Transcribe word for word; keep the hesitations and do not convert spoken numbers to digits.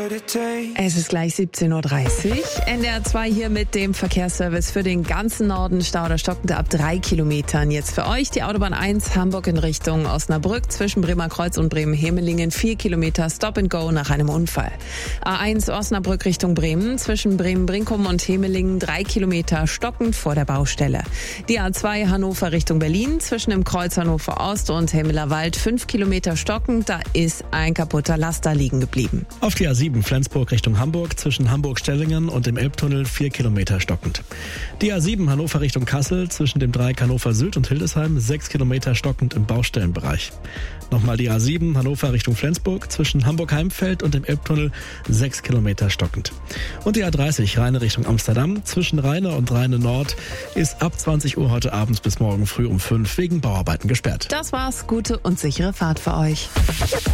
Es ist gleich siebzehn Uhr dreißig. N D R zwei hier mit dem Verkehrsservice für den ganzen Norden. Stau oder stockend ab drei Kilometern. Jetzt für euch die Autobahn eins Hamburg in Richtung Osnabrück zwischen Bremer Kreuz und Bremen-Hemelingen. Vier Kilometer Stop and Go nach einem Unfall. A eins Osnabrück Richtung Bremen zwischen Bremen-Brinkum und Hemelingen. Drei Kilometer stockend vor der Baustelle. Die A zwei Hannover Richtung Berlin zwischen dem Kreuz Hannover Ost und Hemmeler Wald. Fünf Kilometer stockend. Da ist ein kaputter Laster liegen geblieben. Auf die A sieben Flensburg Richtung Hamburg zwischen Hamburg-Stellingen und dem Elbtunnel vier Kilometer stockend. Die A sieben Hannover Richtung Kassel zwischen dem Dreieck Hannover Süd und Hildesheim sechs Kilometer stockend im Baustellenbereich. Nochmal die A sieben Hannover Richtung Flensburg zwischen Hamburg-Heimfeld und dem Elbtunnel sechs Kilometer stockend. Und die A dreißig Rheine Richtung Amsterdam zwischen Rheine und Rheine Nord ist ab zwanzig Uhr heute abends bis morgen früh um fünf wegen Bauarbeiten gesperrt. Das war's. Gute und sichere Fahrt für euch.